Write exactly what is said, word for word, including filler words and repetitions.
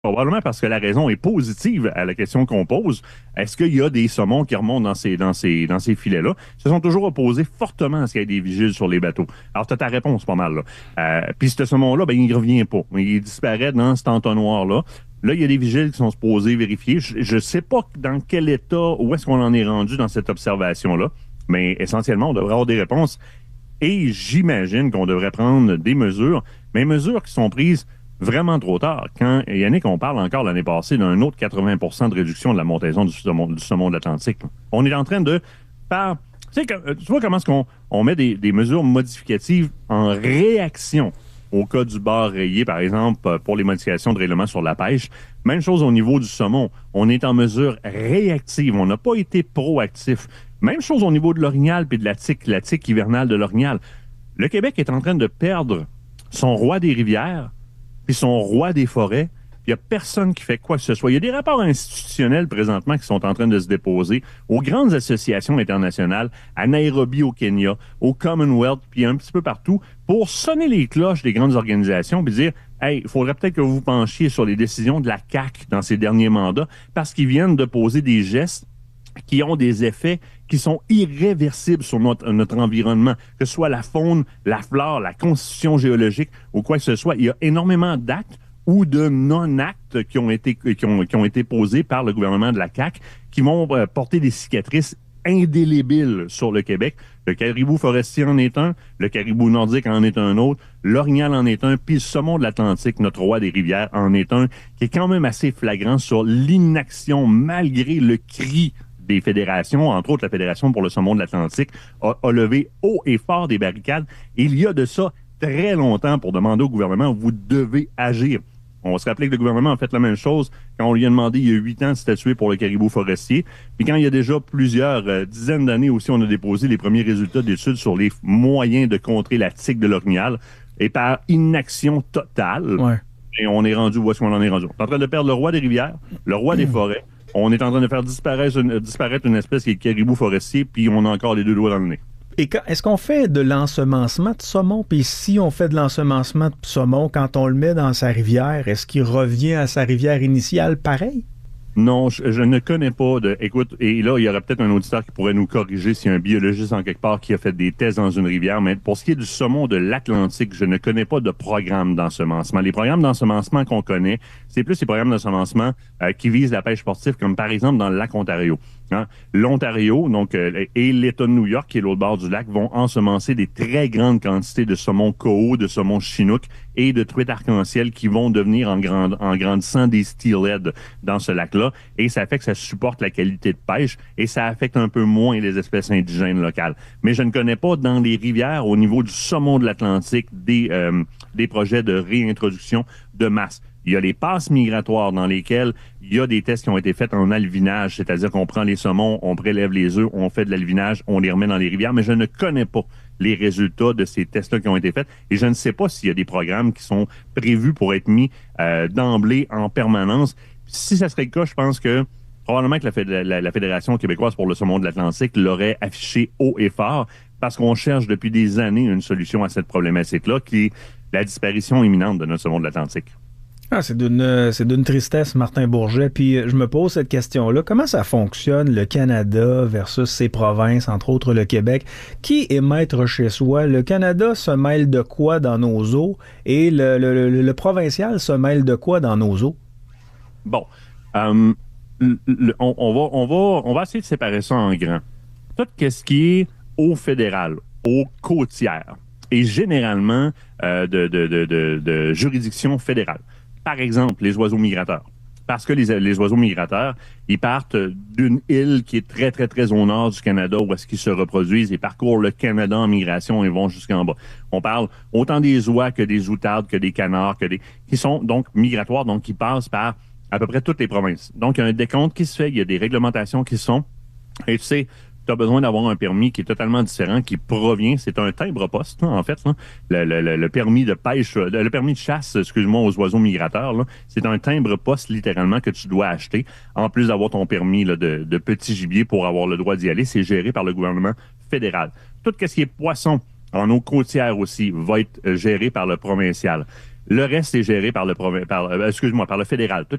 Probablement parce que la raison est positive à la question qu'on pose. Est-ce qu'il y a des saumons qui remontent dans ces, dans ces, dans ces filets-là? Ils se sont toujours opposés fortement à ce qu'il y ait des vigiles sur les bateaux. Alors, tu as ta réponse pas mal, là. Euh, Puis ce saumon-là, ben, il ne revient pas. Il disparaît dans cet entonnoir-là. Là, il y a des vigiles qui sont supposés vérifier. Je ne sais pas dans quel état, où est-ce qu'on en est rendu dans cette observation-là, mais essentiellement, on devrait avoir des réponses. Et j'imagine qu'on devrait prendre des mesures, mais mesures qui sont prises vraiment trop tard. Quand, Yannick, on parle encore l'année passée d'un autre quatre-vingts pour cent de réduction de la montaison du saumon, du saumon de l'Atlantique. On est en train de faire... Tu sais, tu vois comment est-ce qu'on on met des, des mesures modificatives en réaction au cas du bar rayé, par exemple, pour les modifications de règlement sur la pêche. Même chose au niveau du saumon. On est en mesure réactive. On n'a pas été proactif. Même chose au niveau de l'orignal puis de la tique, la tique hivernale de l'orignal. Le Québec est en train de perdre son roi des rivières puis son roi des forêts. Il n'y a personne qui fait quoi que ce soit. Il y a des rapports institutionnels présentement qui sont en train de se déposer aux grandes associations internationales, à Nairobi au Kenya, au Commonwealth, puis un petit peu partout, pour sonner les cloches des grandes organisations puis dire « Hey, il faudrait peut-être que vous vous penchiez sur les décisions de la C A Q dans ces derniers mandats parce qu'ils viennent de poser des gestes qui ont des effets qui sont irréversibles sur notre, notre environnement, que ce soit la faune, la flore, la constitution géologique ou quoi que ce soit. Il y a énormément d'actes ou de non-actes qui ont été, qui ont, qui ont été posés par le gouvernement de la C A Q qui vont euh, porter des cicatrices indélébiles sur le Québec. Le caribou forestier en est un, le caribou nordique en est un autre, l'orignal en est un, puis le saumon de l'Atlantique, notre roi des rivières, en est un, qui est quand même assez flagrant sur l'inaction malgré le cri des fédérations, entre autres la Fédération pour le saumon de l'Atlantique, a, a levé haut et fort des barricades. Et il y a de ça très longtemps pour demander au gouvernement, vous devez agir. On va se rappeler que le gouvernement a fait la même chose quand on lui a demandé il y a huit ans de statuer pour le caribou forestier. Puis quand il y a déjà plusieurs euh, dizaines d'années aussi, on a déposé les premiers résultats d'études sur les moyens de contrer la tique de l'orignal. Et par inaction totale, Ouais. et on est rendu, où est-ce qu'on en est rendu? On est en train de perdre le roi des rivières, le roi des forêts. On est en train de faire disparaître une, disparaître une espèce qui est le caribou forestier, puis on a encore les deux doigts dans le nez. Et quand, est-ce qu'on fait de l'ensemencement de saumon? Puis si on fait de l'ensemencement de saumon, quand on le met dans sa rivière, est-ce qu'il revient à sa rivière initiale pareil? Non, je, je ne connais pas de... Écoute, et là, il y aurait peut-être un auditeur qui pourrait nous corriger s'il y a un biologiste en quelque part qui a fait des tests dans une rivière, mais pour ce qui est du saumon de l'Atlantique, je ne connais pas de programme d'ensemencement. Les programmes d'ensemencement qu'on connaît, c'est plus les programmes d'ensemencement euh, qui visent la pêche sportive, comme par exemple dans le lac Ontario. Hein? L'Ontario, donc, euh, et l'État de New York, qui est l'autre bord du lac, vont ensemencer des très grandes quantités de saumon coho, de saumon chinook et de truites arc-en-ciel qui vont devenir en, grand, en grandissant des steelheads dans ce lac-là. Et ça fait que ça supporte la qualité de pêche et ça affecte un peu moins les espèces indigènes locales. Mais je ne connais pas dans les rivières, au niveau du saumon de l'Atlantique, des, euh, des projets de réintroduction de masse. Il y a les passes migratoires dans lesquelles il y a des tests qui ont été faits en alvinage, c'est-à-dire qu'on prend les saumons, on prélève les œufs, on fait de l'alvinage, on les remet dans les rivières, mais je ne connais pas les résultats de ces tests-là qui ont été faits et je ne sais pas s'il y a des programmes qui sont prévus pour être mis euh, d'emblée en permanence. Si ça serait le cas, je pense que probablement que la, Féd- la, la Fédération québécoise pour le saumon de l'Atlantique l'aurait affiché haut et fort parce qu'on cherche depuis des années une solution à cette problématique-là qui est la disparition imminente de notre saumon de l'Atlantique. Ah, c'est d'une, c'est d'une tristesse, Martin Bourget. Puis je me pose cette question-là. Comment ça fonctionne, le Canada versus ses provinces, entre autres le Québec? Qui est maître chez soi? Le Canada se mêle de quoi dans nos eaux? Et le, le, le, le provincial se mêle de quoi dans nos eaux? Bon, euh, le, le, on, on, va, on, va, on va essayer de séparer ça en grand. Tout ce qui est eau fédérale, eau côtière, et généralement euh, de, de, de, de, de juridiction fédérale. Par exemple, les oiseaux migrateurs. Parce que les, les oiseaux migrateurs, ils partent d'une île qui est très, très, très au nord du Canada où est-ce qu'ils se reproduisent. Ils parcourent le Canada en migration et vont jusqu'en bas. On parle autant des oies que des outardes, que des canards, que des... qui sont donc migratoires, donc qui passent par à peu près toutes les provinces. Donc, il y a un décompte qui se fait, il y a des réglementations qui se sont... Et tu sais, tu as besoin d'avoir un permis qui est totalement différent, qui provient, c'est un timbre-poste, en fait, là. Le, le, le permis de pêche, le permis de chasse, excuse-moi, aux oiseaux migrateurs, là, c'est un timbre-poste, littéralement, que tu dois acheter, en plus d'avoir ton permis là, de, de petit gibier pour avoir le droit d'y aller. C'est géré par le gouvernement fédéral. Tout ce qui est poisson, en eau côtière aussi, va être géré par le provincial. Le reste est géré par le, par, euh, excuse-moi, par le fédéral. Tout